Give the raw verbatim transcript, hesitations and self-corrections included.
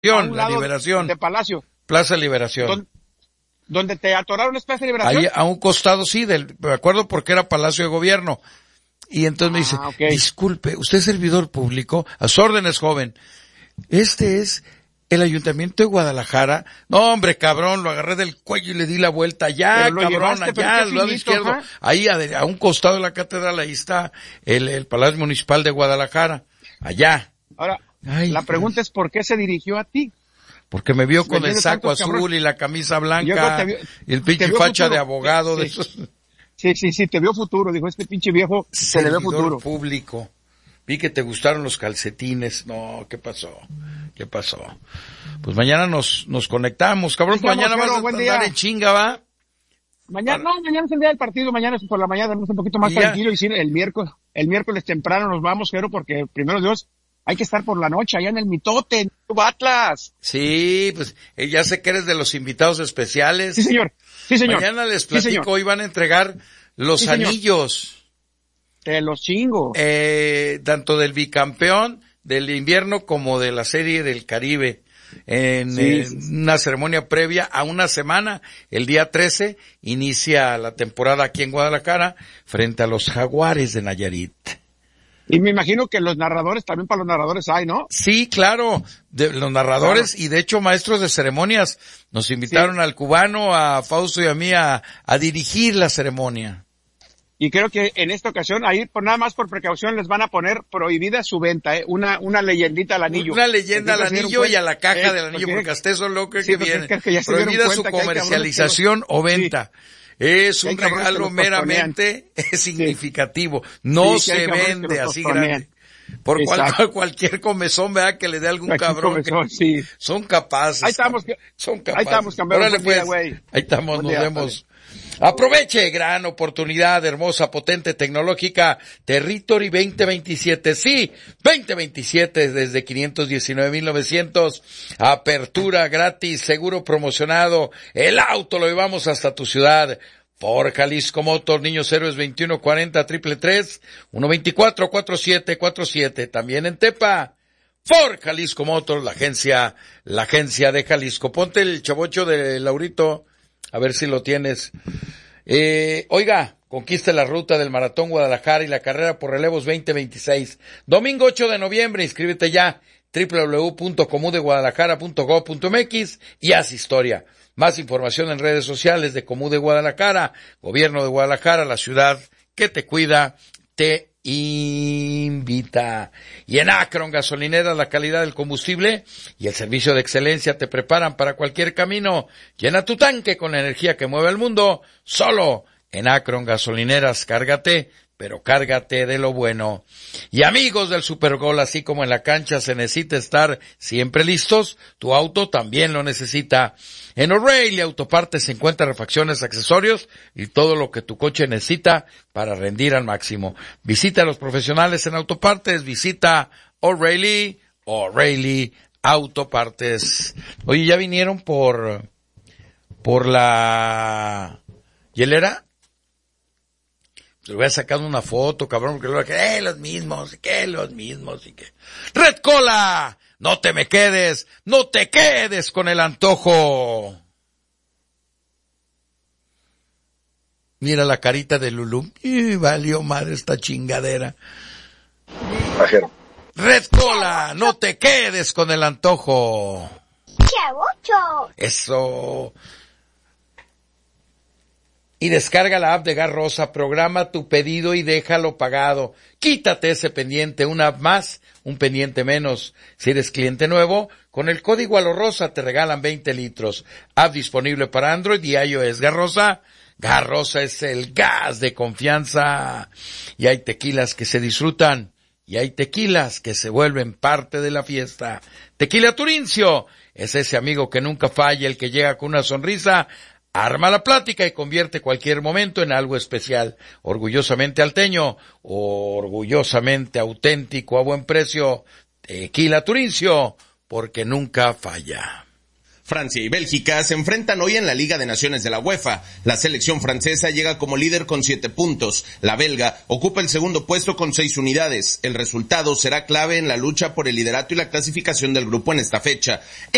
a un lado la Liberación. De Palacio. Plaza Liberación. Don, donde te atoraron es Plaza Liberación. Ahí a un costado, sí, del, me acuerdo porque era Palacio de Gobierno. Y entonces ah, me dice, okay. disculpe, usted es servidor público, a sus órdenes, joven. Este es el Ayuntamiento de Guadalajara. No, hombre, cabrón, lo agarré del cuello y le di la vuelta. Ya, cabrón, llevaste, allá, al lado izquierdo. ¿Ja? Ahí, a, a un costado de la catedral, ahí está el, el Palacio Municipal de Guadalajara. Allá. Ahora, Ay, la pregunta Dios. es, ¿por qué se dirigió a ti? Porque me vio con el saco azul cabrón. y la camisa blanca vio, y el pinche facha futuro. de abogado. Sí. De esos. Sí, sí, sí, te vio futuro, dijo, este pinche viejo se le ve futuro. Público. Vi que te gustaron los calcetines. No, ¿qué pasó? ¿Qué pasó? Pues mañana nos, nos conectamos, cabrón. Estamos, mañana vas a andar día. en chinga, ¿va? Mañana, no, mañana es el día del partido, mañana es por la mañana, vamos un poquito más y tranquilo, y sí, el miércoles, el miércoles temprano nos vamos, Jero, porque primero Dios, hay que estar por la noche allá en el mitote, en Atlas. Sí, pues, eh, ya sé que eres de los invitados especiales. Sí, señor. Sí, señor. Mañana les platico, sí, hoy van a entregar los sí, anillos. Te los chingo. Eh, tanto del bicampeón del invierno como de la Serie del Caribe. En, sí, en sí, sí. una ceremonia previa a una semana, el día trece, inicia la temporada aquí en Guadalajara frente a los Jaguares de Nayarit. Y me imagino que los narradores, también para los narradores hay, ¿no? Sí, claro, de los narradores claro. y de hecho maestros de ceremonias. Nos invitaron sí. al cubano, a Fausto y a mí a, a dirigir la ceremonia. Y creo que en esta ocasión, ahí por nada más por precaución les van a poner prohibida su venta, ¿eh? Una, una leyendita al anillo. Una leyenda al anillo y a la caja eh, del anillo, porque, porque hasta eso es lo que, sí, que viene. Que que prohibida su comercialización o venta. Sí. Es un regalo meramente significativo. No sí, se vende así grande. Por cual, cualquier comezón, vea que le dé algún cualquier cabrón. Comezón, que sí. Son capaces. Ahí estamos. Son capaces. Ahí estamos, campeón. Órale, pues. Día, ahí estamos, Buen nos día, vemos. Dale. Aproveche, gran oportunidad, hermosa, potente, tecnológica, Territory veinte veintisiete, sí, veinte veintisiete desde quinientos diecinueve mil novecientos, apertura gratis, seguro promocionado, el auto lo llevamos hasta tu ciudad. Por Jalisco Motors, Niños Héroes veintiuno cuarenta, triple tres, uno veinticuatro, cuarenta y siete cuarenta y siete, también en Tepa. Por Jalisco Motors, la agencia, la agencia de Jalisco. Ponte el chavocho de Laurito, a ver si lo tienes. Eh, oiga, conquiste la ruta del Maratón Guadalajara y la carrera por relevos veinte veintiséis. Domingo ocho de noviembre, inscríbete ya, doble u doble u doble u punto comu de guadalajara punto gob punto eme equis y haz historia. Más información en redes sociales de Comú de Guadalajara, Gobierno de Guadalajara, la ciudad que te cuida, te invita. Y en Akron Gasolineras, la calidad del combustible y el servicio de excelencia te preparan para cualquier camino. Llena tu tanque con la energía que mueve el mundo. Solo en Akron Gasolineras, cárgate, pero cárgate de lo bueno. Y amigos del Supergol, así como en la cancha se necesita estar siempre listos, tu auto también lo necesita. En O'Reilly Autopartes se encuentran refacciones, accesorios y todo lo que tu coche necesita para rendir al máximo. Visita a los profesionales en Autopartes, visita O'Reilly, O'Reilly Autopartes. Oye, ¿ya vinieron por, por la hielera? Se le voy a sacar una foto, cabrón, porque luego que, eh, los mismos, que los mismos, y que... ¡Red Cola! No te me quedes, no te quedes con el antojo. Mira la carita de Lulú. Y valió madre esta chingadera. Pajero. Red Cola, no te quedes con el antojo. ¡Qué Eso... Y descarga la app de Gas Rosa, programa tu pedido y déjalo pagado. Quítate ese pendiente, una app más, un pendiente menos. Si eres cliente nuevo, con el código A L O Rosa te regalan veinte litros. App disponible para Android y iOS. Gas Rosa, Gas Rosa es el gas de confianza. Y hay tequilas que se disfrutan y hay tequilas que se vuelven parte de la fiesta. Tequila Turincio es ese amigo que nunca falla, el que llega con una sonrisa, arma la plática y convierte cualquier momento en algo especial. Orgullosamente alteño, orgullosamente auténtico, a buen precio. Tequila Turincio, porque nunca falla. Francia y Bélgica se enfrentan hoy en la Liga de Naciones de la UEFA. La selección francesa llega como líder con siete puntos. La belga ocupa el segundo puesto con seis unidades. El resultado será clave en la lucha por el liderato y la clasificación del grupo en esta fecha.